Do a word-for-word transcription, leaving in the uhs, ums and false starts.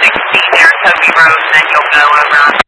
sixteen Naratobi Road, and then you'll go over